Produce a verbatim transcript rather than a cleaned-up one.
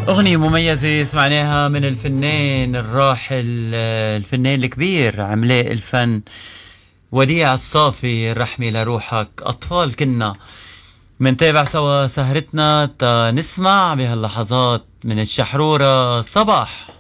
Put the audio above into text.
أغنية مميزة سمعناها من الفنان الراحل، الفنان الكبير عملاق الفن وديع الصافي، الرحمة لروحك. أطفال كنا منتابع سوا سهرتنا تا نسمع بهاللحظات من الشحرورة. صباح